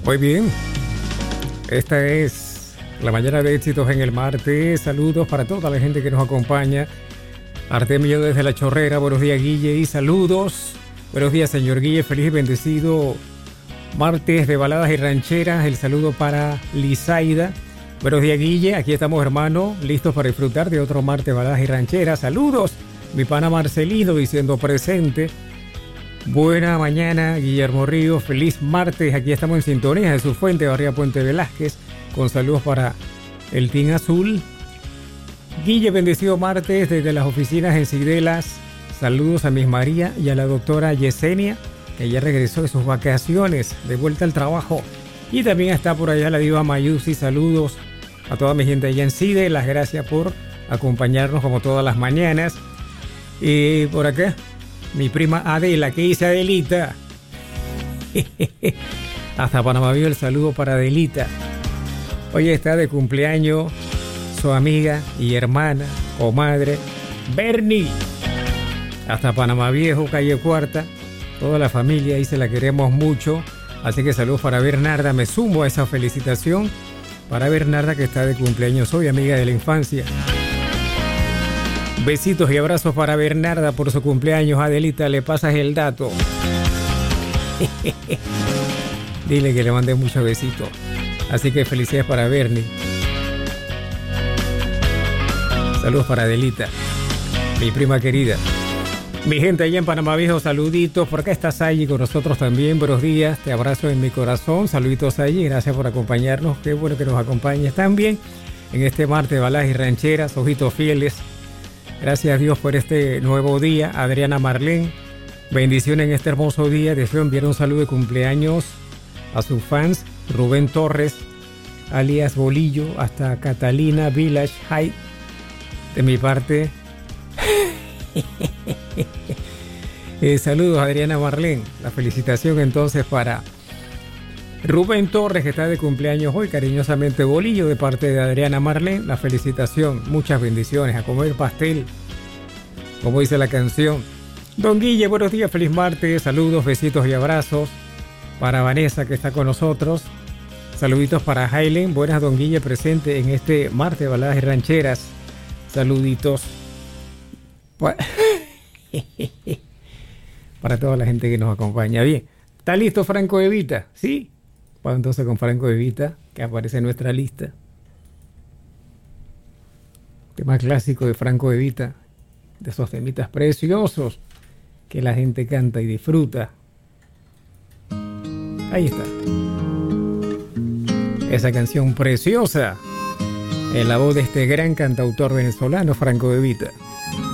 Muy bien. Esta es la mañana de éxitos en el martes. Saludos para toda la gente que nos acompaña. Artemio desde La Chorrera. Buenos días, Guille, y saludos. Buenos días, señor Guille. Feliz y bendecido martes de baladas y rancheras. El saludo para Lizaida. Buenos días, Guille. Aquí estamos, hermano, listos para disfrutar de otro martes de baladas y rancheras. Saludos. Mi pana Marcelino diciendo presente. Buena mañana, Guillermo Ríos. Feliz martes. Aquí estamos en sintonía de su fuente, Barría Puente Velázquez. Con saludos para el Team Azul. Guille, bendecido martes desde las oficinas en Cidelas. Saludos a Miss María y a la doctora Yesenia, que ya regresó de sus vacaciones, de vuelta al trabajo. Y también está por allá la diva Mayusi. Saludos a toda mi gente allá en Cidelas. Gracias por acompañarnos como todas las mañanas. Y por acá, mi prima Adela. ¿Qué dice Adelita? Hasta Panamá Viejo el saludo para Adelita. Hoy está de cumpleaños su amiga y hermana, comadre, Bernie. Hasta Panamá Viejo, calle Cuarta. Toda la familia ahí se la queremos mucho. Así que saludos para Bernarda. Me sumo a esa felicitación para Bernarda, que está de cumpleaños hoy, amiga de la infancia. Besitos y abrazos para Bernarda por su cumpleaños. Adelita, le pasas el dato. Dile que le mandé muchos besitos. Así que felicidades para Bernie. Saludos para Adelita, mi prima querida. Mi gente allá en Panamá Viejo, saluditos. Por acá está Sayi con nosotros también. Buenos días, te abrazo en mi corazón. Saluditos, Sayi, gracias por acompañarnos. Qué bueno que nos acompañes también en este martes de baladas y rancheras. Ojitos fieles. Gracias a Dios por este nuevo día. Adriana Marlene, bendiciones en este hermoso día. Deseo enviar un saludo de cumpleaños a sus fans. Rubén Torres, alias Bolillo, hasta Catalina Village High. De mi parte, saludos, Adriana Marlene. La felicitación entonces para Rubén Torres, que está de cumpleaños hoy. Cariñosamente Bolillo, de parte de Adriana Marlene. La felicitación, muchas bendiciones. A comer pastel, como dice la canción. Don Guille, buenos días, feliz martes. Saludos, besitos y abrazos para Vanessa, que está con nosotros. Saluditos para Hailen. Buenas, don Guille, presente en este martes de baladas y rancheras. Saluditos para toda la gente que nos acompaña. Bien, ¿está listo Franco Evita? ¿Sí? Vamos entonces con Franco Evita, que aparece en nuestra lista. Tema clásico de Franco Evita, de esos temitas preciosos que la gente canta y disfruta. Ahí está. Esa canción preciosa en la voz de este gran cantautor venezolano, Franco Evita.